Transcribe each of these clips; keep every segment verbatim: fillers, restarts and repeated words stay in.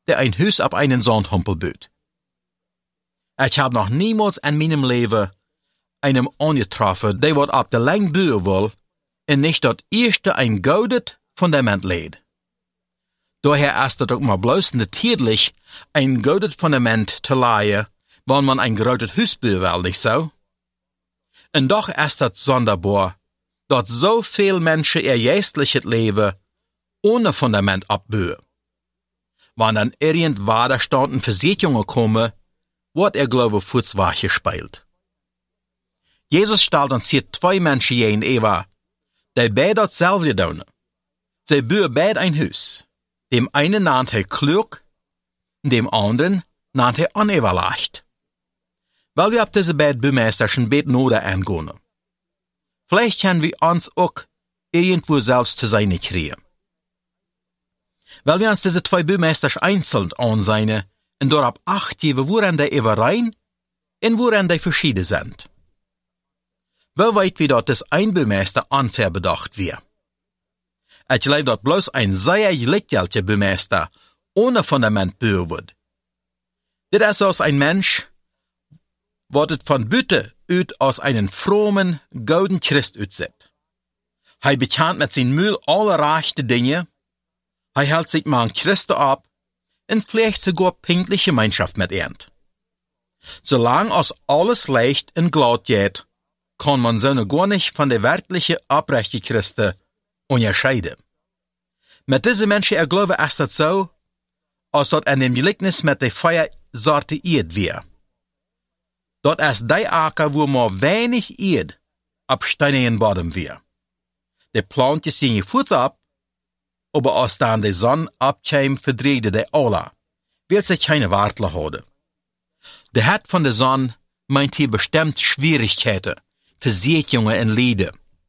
der ein Haus ab einen Sandhumpel baut. Ich habe noch niemals in meinem Leben einem angetroffen, der wat ab der Länge bauen will, und nicht das erste ein goldet Fundament lädt. Daher ist es auch mal bloß natürlich, ein goldet Fundament zu leihen, wenn man ein großes Haus bauen will, nicht so? Und doch ist das sonderbar, dass so viele Menschen ihr geistliches Leben ohne Fundament abbauen. Wenn dann irgendwann da standen Versicherungen kommen, wird er Glaube furzwach gespielt. Jesus stellt uns hier zwei Menschen in Eva, die beide dasselbe tun. Sie bauen beide ein Haus. Dem einen nannt er klug, dem anderen nannt er uneverleicht. Weil wir ab diese beiden Baumeister schon beide nodig angehen. Vielleicht können wir uns auch irgendwo selbst zu sein kriegen. Weil wir uns diese zwei Baumeister einzeln ansehen und darauf acht geben, woran die überein und woran die verschieden sind. Wel weit wie dat das ein Baumeister unfair bedacht wird. Ich glaube, dat bloß ein sehr gelichtjelter Baumeister ohne Fundament bauen wird. Dit ist aus ein Mensch, wat het von Bütte uit aus einen frommen, golden Christ utzet. Hij bekent mit zijn Mühl alle rechte Dinge, hij hält sich mal an Christen ab und pflegt sogar pünktliche Gemeinschaft mit ihnen. Solange aus alles leicht und glatt geht, kann man so gar nicht von der wirklichen, abrechten Christen unterscheiden. Mit diesen Menschen, ich glaube, ist das so, als dat in dem Gleichnis mit der Feuersorte Erd wird. Dort ist die Acker, wo man wenig Erd ab steinigen Boden wird. Die Plantjes ziehen voets ab, aber als dann die Sonne abkäme, verdreht die alle, wird sich keine Wartler haben. Der Hat von der Sonne meint hier bestimmt Schwierigkeiten, Versicherungen und Lieder.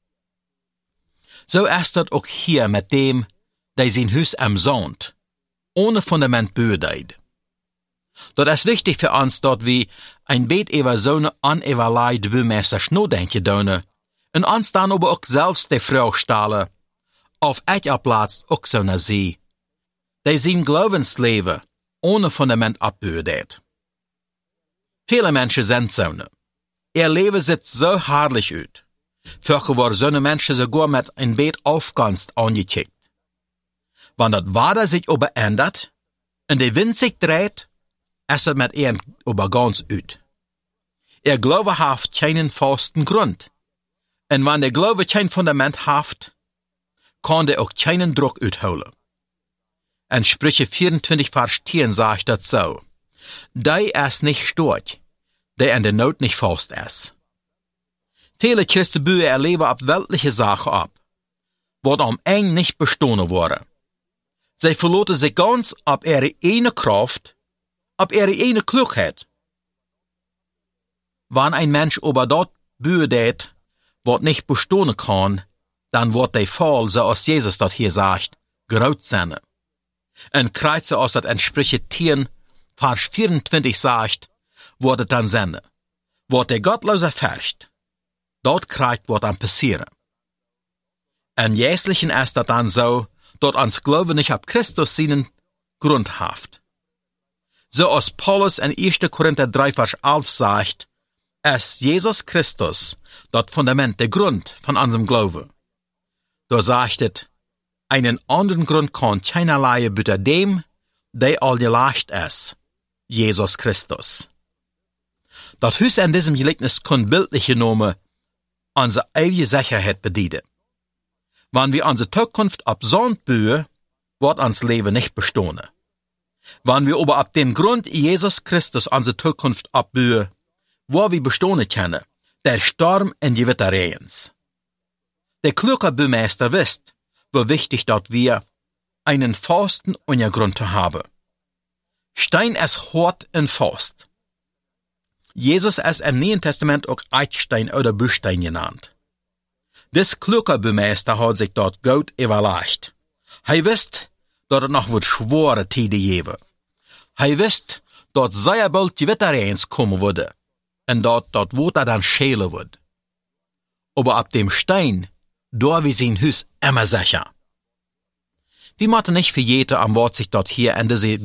So ist das auch hier mit dem, der sein Haus am Sand, ohne Fundament baut. Das ist wichtig für uns, dass wir ein Bett über so eine unevaluierte Baumeister schnurdenken dürfen und uns dann aber auch selbst die Frage stellen, auf ich Platz auch so na sie, die sein Glaubensleben ohne Fundament abbaut. Viele Menschen sind so ne. Ihr Leben sieht so herrlich aus. Früher waren so eine Menschen sogar mit ein Bett aufgangst angekickt. Wenn das Wetter sich aber ändert und der Wind sich dreht, ist das mit ihnen aber ganz aus. Ihr Glaube hat keinen festen Grund. Und wenn der Glaube kein Fundament hat, kann der auch keinen Druck ausholen. In Sprüche vierundzwanzig, Vers zehn sagt das so: Die ist nicht stark, der in der Not nicht fest ist. Viele Christen bauen ihr Leben ab weltliche Sachen ab, wat am eng nicht bestehen worden. Sie verloten sich ganz ab ihre eine Kraft, ab ihre eine Klugheit. Wenn ein Mensch über dort baut, wat nicht bestehen kann, dann wird der Fall, so als Jesus das hier sagt, groß sein. Und kreuze aus das Sprüche zehn, Vers vierundzwanzig sagt, wird es dann sein. Wird der Gottlose fürcht, dort kreuzt wird dann passieren. Im Jährlichen ist das dann so, dort ans Glauben nicht ab Christus seinen Grund haft. So als Paulus in erster Korinther drei, Vers elf sagt, ist Jesus Christus das Fundament, der Grund von unserem Glauben. Da sagt es, einen anderen Grund kann keinerlei bitte dem, der all geleicht ist, Jesus Christus. Das Haus in diesem Gleichnis kann bildlich genommen unsere ewige Sicherheit bedienen. Wenn wir unsere Zukunft ab Sand bauen, wird uns Leben nicht bestehen. Wenn wir aber ab dem Grund Jesus Christus unsere Zukunft abbauen, wo wir bestehen können, der Sturm in die Witterrehens. Der kluge Baumeister wisst, wie wichtig dort wir einen festen Untergrund haben. Stein ist hart und fest. Jesus ist im Neuen Testament auch Eichstein oder Büchstein genannt. Des kluge Baumeister hat sich dort gut überlegt. Er wisst, dass es noch wird schwere Tide geben. Er wisst, dass sehr bald die Witterrehens kommen würde und dort dort Wasser dann schälen wird. Aber ab dem Stein, da wir sein Haus immer sicher. Wir müssen nicht für jede am Wort sich dort hier in diese